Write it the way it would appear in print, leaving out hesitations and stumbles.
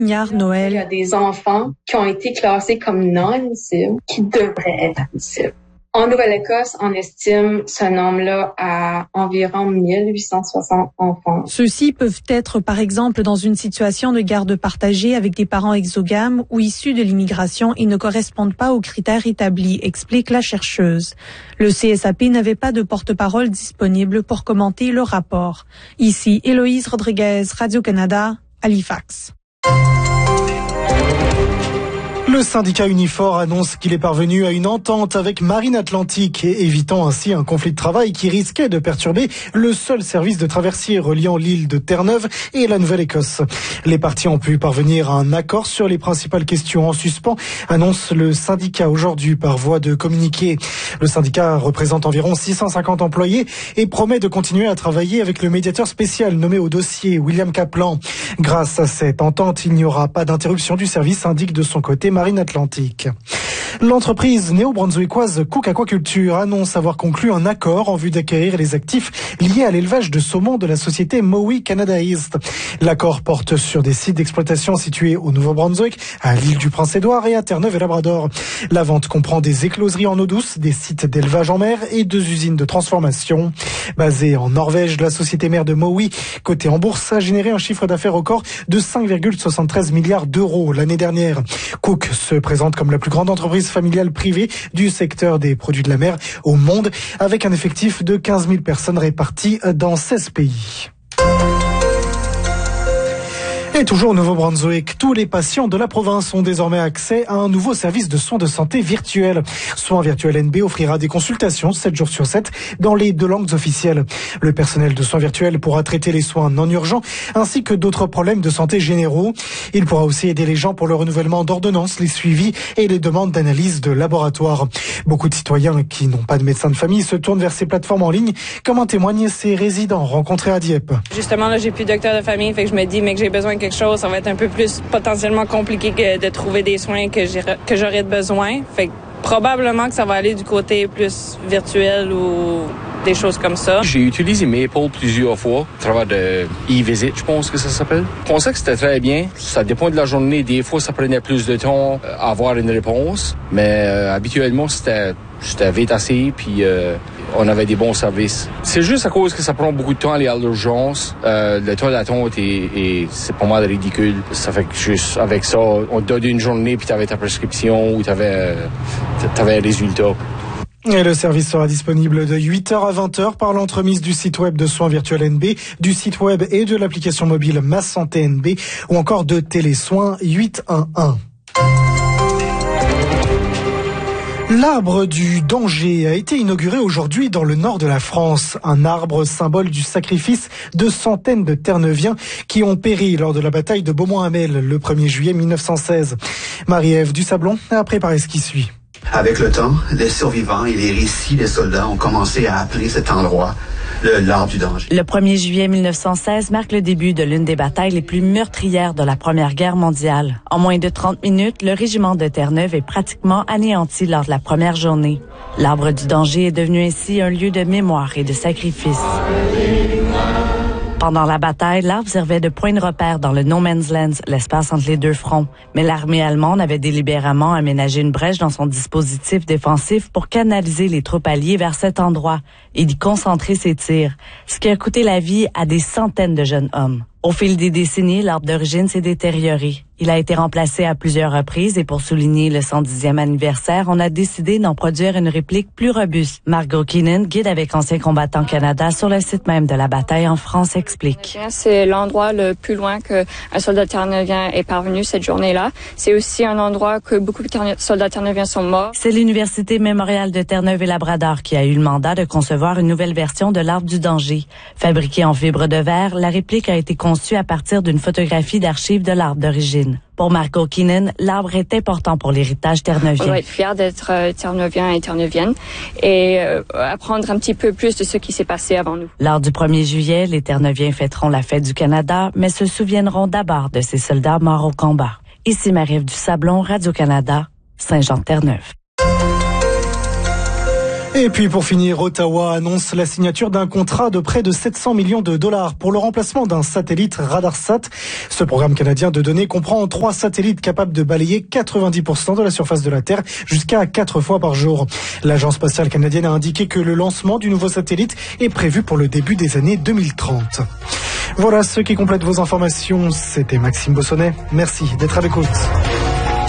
Niar Noël. Il y a des enfants qui ont été classés comme non admissibles, qui devraient être admissibles. En Nouvelle-Écosse, on estime ce nombre-là à environ 1860 enfants. Ceux-ci peuvent être, par exemple, dans une situation de garde partagée avec des parents exogames ou issus de l'immigration et ne correspondent pas aux critères établis, explique la chercheuse. Le CSAP n'avait pas de porte-parole disponible pour commenter le rapport. Ici, Héloïse Rodriguez, Radio-Canada, Halifax. Le syndicat Unifor annonce qu'il est parvenu à une entente avec Marine Atlantique, évitant ainsi un conflit de travail qui risquait de perturber le seul service de traversier reliant l'île de Terre-Neuve et la Nouvelle-Écosse. Les parties ont pu parvenir à un accord sur les principales questions en suspens, annonce le syndicat aujourd'hui par voie de communiqué. Le syndicat représente environ 650 employés et promet de continuer à travailler avec le médiateur spécial nommé au dossier, William Kaplan. Grâce à cette entente, il n'y aura pas d'interruption du service, indique de son côté Marine Atlantique. L'entreprise néo-brunswickoise Cook Aquaculture annonce avoir conclu un accord en vue d'acquérir les actifs liés à l'élevage de saumon de la société Mowi Canada East. L'accord porte sur des sites d'exploitation situés au Nouveau-Brunswick, à l'île du Prince-Édouard et à Terre-Neuve et Labrador. La vente comprend des écloseries en eau douce, des sites d'élevage en mer et 2 usines de transformation. Basée en Norvège, la société mère de Mowi, cotée en bourse, a généré un chiffre d'affaires record de 5,73 milliards d'euros l'année dernière. Cook se présente comme la plus grande entreprise familiale privée du secteur des produits de la mer au monde, avec un effectif de 15 000 personnes réparties dans 16 pays. Et toujours au Nouveau-Brunswick, tous les patients de la province ont désormais accès à un nouveau service de soins de santé virtuels. Soins Virtuels NB offrira des consultations 7 jours sur 7 dans les 2 langues officielles. Le personnel de soins virtuels pourra traiter les soins non urgents ainsi que d'autres problèmes de santé généraux. Il pourra aussi aider les gens pour le renouvellement d'ordonnances, les suivis et les demandes d'analyse de laboratoire. Beaucoup de citoyens qui n'ont pas de médecin de famille se tournent vers ces plateformes en ligne, comme en témoignent ces résidents rencontrés à Dieppe. Justement, là, j'ai plus de docteur de famille, fait que je me dis, mais que j'ai besoin de quelque chose, ça va être un peu plus potentiellement compliqué que de trouver des soins que j'aurais besoin. Fait que probablement que ça va aller du côté plus virtuel ou des choses comme ça. J'ai utilisé Maple plusieurs fois, à travers de e-visit, je pense que ça s'appelle. Je pensais que c'était très bien. Ça dépend de la journée. Des fois, ça prenait plus de temps à avoir une réponse. Mais habituellement, c'était vite assez, puis on avait des bons services. C'est juste à cause que ça prend beaucoup de temps à aller à l'urgence. Le temps d'attente c'est pas mal ridicule. Ça fait que juste avec ça, on te donne une journée, puis t'avais ta prescription ou t'avais un résultat. Et le service sera disponible de 8h à 20h par l'entremise du site web de Soins Virtuels NB, du site web et de l'application mobile Ma Santé NB ou encore de Télésoins 811. L'arbre du danger a été inauguré aujourd'hui dans le nord de la France. Un arbre symbole du sacrifice de centaines de Terre-Neuviens qui ont péri lors de la bataille de Beaumont-Hamel le 1er juillet 1916. Marie-Ève Dusablon a préparé ce qui suit. Avec le temps, les survivants et les récits des soldats ont commencé à appeler cet endroit l'arbre du danger. Le 1er juillet 1916 marque le début de l'une des batailles les plus meurtrières de la Première Guerre mondiale. En moins de 30 minutes, le régiment de Terre-Neuve est pratiquement anéanti lors de la première journée. L'arbre du danger est devenu ainsi un lieu de mémoire et de sacrifice. Pendant la bataille, l'arbre servait de point de repère dans le No Man's Land, l'espace entre les 2 fronts. Mais l'armée allemande avait délibérément aménagé une brèche dans son dispositif défensif pour canaliser les troupes alliées vers cet endroit et d'y concentrer ses tirs, ce qui a coûté la vie à des centaines de jeunes hommes. Au fil des décennies, l'arbre d'origine s'est détérioré. Il a été remplacé à plusieurs reprises et pour souligner le 110e anniversaire, on a décidé d'en produire une réplique plus robuste. Margot Keenan, guide avec Anciens combattants Canada sur le site même de la bataille en France, explique. C'est l'endroit le plus loin qu'un soldat terre-neuvien est parvenu cette journée-là. C'est aussi un endroit que beaucoup de soldats terre-neuviens sont morts. C'est l'Université mémoriale de Terre-Neuve et Labrador qui a eu le mandat de concevoir une nouvelle version de l'arbre du danger. Fabriquée en fibre de verre, la réplique a été conçue à partir d'une photographie d'archives de l'arbre d'origine. Pour Margot Keenan, l'arbre est important pour l'héritage terre-neuvien. On doit être fiers d'être terre-neuvien et terre-neuvienne et apprendre un petit peu plus de ce qui s'est passé avant nous. Lors du 1er juillet, les Terre-Neuviens fêteront la fête du Canada, mais se souviendront d'abord de ces soldats morts au combat. Ici Marie-Ève Dusablon, Radio-Canada, Saint-Jean-de-Terre-Neuve. Et puis pour finir, Ottawa annonce la signature d'un contrat de près de 700 millions de dollars pour le remplacement d'un satellite RadarSat. Ce programme canadien de données comprend 3 satellites capables de balayer 90% de la surface de la Terre jusqu'à 4 fois par jour. L'Agence spatiale canadienne a indiqué que le lancement du nouveau satellite est prévu pour le début des années 2030. Voilà ce qui complète vos informations. C'était Maxime Bossonnet. Merci d'être à l'écoute.